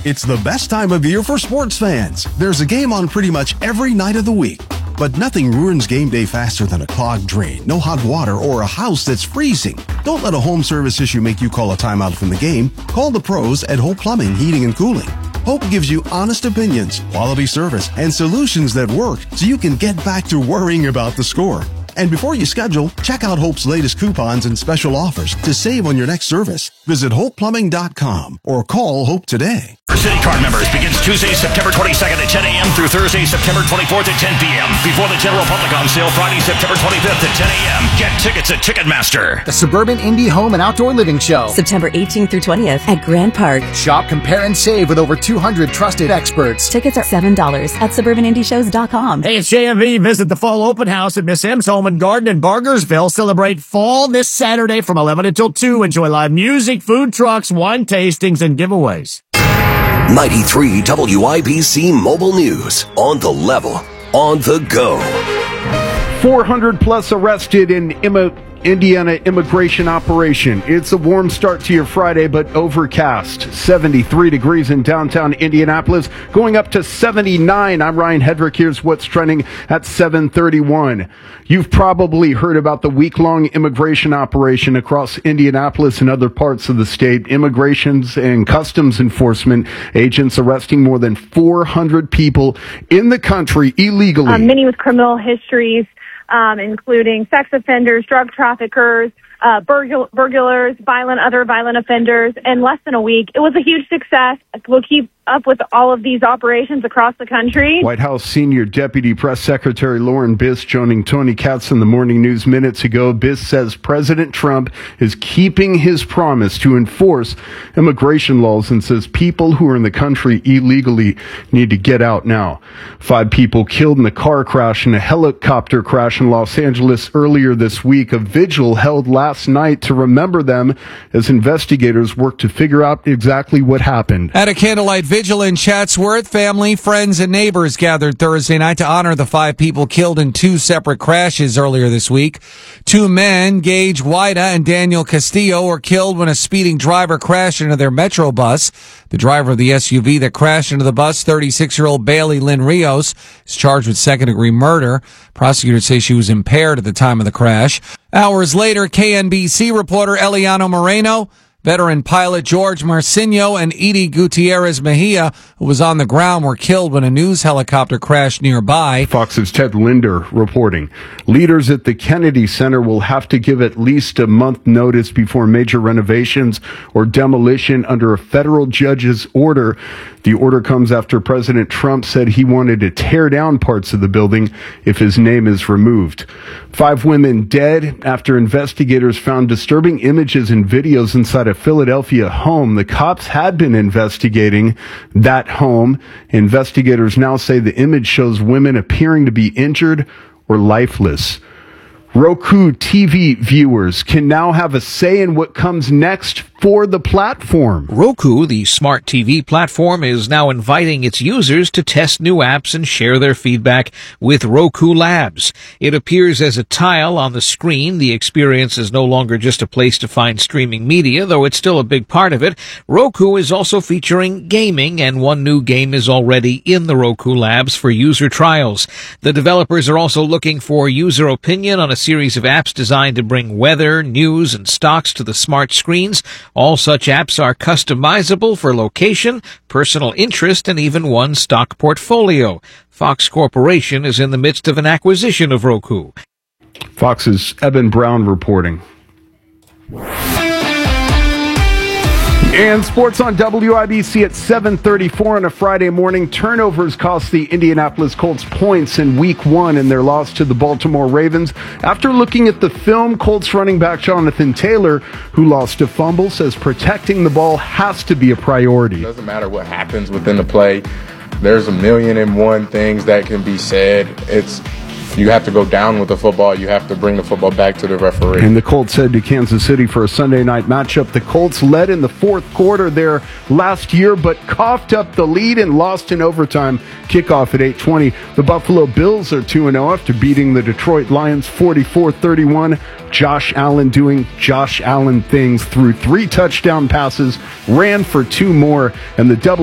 It's the best time of year for sports fans. There's a game on pretty much every night of the week. But nothing ruins game day faster than a clogged drain, no hot water, or a house that's freezing. Don't let a home service issue make you call a timeout from the game. Call the pros at Hope Plumbing, Heating, and Cooling. Hope gives you honest opinions, quality service, and solutions that work so you can get back to worrying about the score. And before you schedule, check out Hope's latest coupons and special offers to save on your next service. Visit HopePlumbing.com or call Hope today. For City Card members, begins Tuesday, September 22nd at 10 a.m. through Thursday, September 24th at 10 p.m. Before the general public on sale Friday, September 25th at 10 a.m. Get tickets at Ticketmaster. The Suburban Indie Home and Outdoor Living Show. September 18th through 20th at Grand Park. Shop, compare, and save with over 200 trusted experts. Tickets are $7 at SuburbanIndieShows.com. Hey, it's JMV. Visit the fall open house at Miss M's Home and Garden in Bargersville. Celebrate fall this Saturday from 11 until 2. Enjoy live music, food trucks, wine tastings, and giveaways. 93 WIBC Mobile News. On the level, on the go. 400 plus arrested in Indiana immigration operation. It's a warm start to your Friday, but overcast. 73 degrees in downtown Indianapolis, going up to 79. I'm Ryan Hedrick. Here's what's trending at 7:31. You've probably heard about the week-long immigration operation across Indianapolis and other parts of the state. Immigrations and Customs Enforcement agents arresting more than 400 people in the country illegally. Many with criminal histories, including sex offenders, drug traffickers, burglars, other violent offenders, in less than a week. It was a huge success. We'll keep up with all of these operations across the country. White House Senior Deputy Press Secretary Lauren Biss joining Tony Katz in the Morning News minutes ago. Biss says President Trump is keeping his promise to enforce immigration laws and says people who are in the country illegally need to get out now. 5 people killed in a car crash and a helicopter crash in Los Angeles earlier this week. A vigil held last night to remember them as investigators work to figure out exactly what happened. At a candlelight vigil in Chatsworth, family, friends, and neighbors gathered Thursday night to honor the 5 people killed in 2 separate crashes earlier this week. 2 men, Gage Wida and Daniel Castillo, were killed when a speeding driver crashed into their Metro bus. The driver of the SUV that crashed into the bus, 36-year-old Bailey Lynn Rios, is charged with second-degree murder. Prosecutors say she was impaired at the time of the crash. Hours later, KNBC reporter Eliano Moreno, veteran pilot George Marcinho, and Edie Gutierrez Mejia, who was on the ground, were killed when a news helicopter crashed nearby. Fox's Ted Linder reporting. Leaders at the Kennedy Center will have to give at least a month notice before major renovations or demolition under a federal judge's order. The order comes after President Trump said he wanted to tear down parts of the building if his name is removed. 5 women dead after investigators found disturbing images and videos inside a Philadelphia home. The cops had been investigating that home. Investigators now say the image shows women appearing to be injured or lifeless. Roku TV viewers can now have a say in what comes next for the platform. Roku, the smart TV platform, is now inviting its users to test new apps and share their feedback with Roku Labs. It appears as a tile on the screen. The experience is no longer just a place to find streaming media, though it's still a big part of it. Roku is also featuring gaming, and one new game is already in the Roku Labs for user trials. The developers are also looking for user opinion on a series of apps designed to bring weather, news, and stocks to the smart screens. All such apps are customizable for location, personal interest, and even one stock portfolio. Fox Corporation is in the midst of an acquisition of Roku. Fox's Evan Brown reporting. And sports on WIBC at 7:34 on a Friday morning. Turnovers cost the Indianapolis Colts points in Week 1 in their loss to the Baltimore Ravens. After looking at the film, Colts running back Jonathan Taylor, who lost a fumble, says protecting the ball has to be a priority. It doesn't matter what happens within the play. There's 1,000,001 things that can be said. You have to go down with the football. You have to bring the football back to the referee. And the Colts head to Kansas City for a Sunday night matchup. The Colts led in the 4th quarter there last year, but coughed up the lead and lost in overtime. Kickoff at 8:20. The Buffalo Bills are 2-0 after beating the Detroit Lions 44-31. Josh Allen doing Josh Allen things, threw 3 touchdown passes, ran for 2 more, and the